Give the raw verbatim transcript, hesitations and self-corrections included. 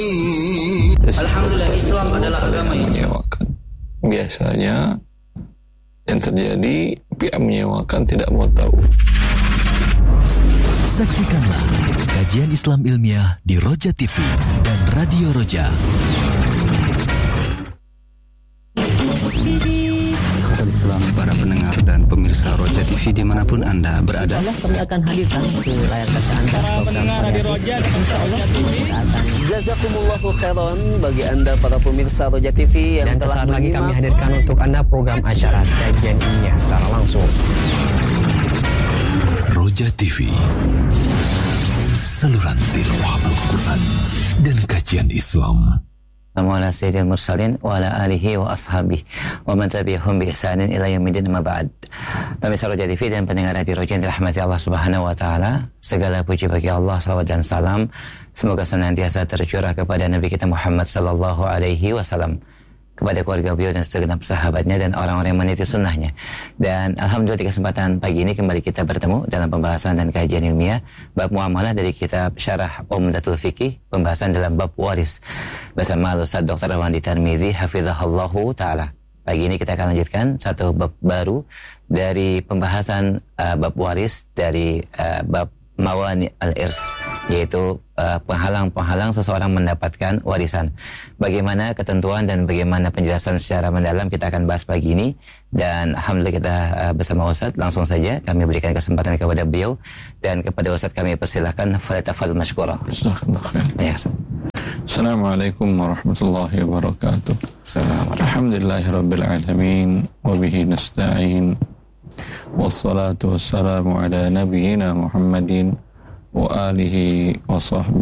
Alhamdulillah, Islam adalah agama yang menyewakan. Biasanya yang terjadi pihak menyewakan tidak mau tahu. Saksikanlah kajian Islam ilmiah di Roja T V dan Radio Roja. Selamat para pendengar dan pemirsa Roja T V dimanapun Anda berada. Allah kami akan hadirkan di layar kaca Anda para pendengar Radio Roja dan Insyaallah Jazakumullahu khairan bagi Anda para pemirsa Roja T V yang dan telah sesaat lagi menyimak. kami hadirkan untuk Anda program acara kajian ilmiah secara langsung. Roja T V, saluran tilawah Al-Quran dan kajian Islam. Ala sayyidil mursalin wa ala alihi wa ashabihi wa man tabi'ahum bi ihsanin ila yaumil ma ba'd. Pemirsa Roja T V dan pendengar Radio Roja yang dirahmati Allah Subhanahu wa taala, segala puji bagi Allah, salawat dan salam semoga senantiasa tercurah kepada Nabi kita Muhammad sallallahu alaihi wasallam, kepada keluarga beliau dan segenap sahabatnya dan orang-orang yang meniti sunnahnya. Dan alhamdulillah di kesempatan pagi ini kembali kita bertemu dalam pembahasan dan kajian ilmiah bab muamalah dari kitab Syarah Umdatul Fiqih, pembahasan dalam bab waris bersama Ustaz Doktor Awandi Tarmizi hafizahullahu taala. Pagi ini kita akan lanjutkan satu bab baru dari pembahasan uh, bab waris dari uh, bab Mawani al-Irs, yaitu uh, penghalang-penghalang seseorang mendapatkan warisan. Bagaimana ketentuan dan bagaimana penjelasan secara mendalam kita akan bahas pagi ini. Dan alhamdulillah kita uh, bersama Ustaz, langsung saja kami berikan kesempatan kepada beliau, dan kepada Ustaz kami persilakan falyatafadhal mashkura. Ya, Assalamualaikum warahmatullahi wabarakatuh. Alhamdulillahirabbil alamin wa bihi nasta'in. Wassalatu wassalamu ala nabiyyina Muhammadin wa alihi wa sahbihi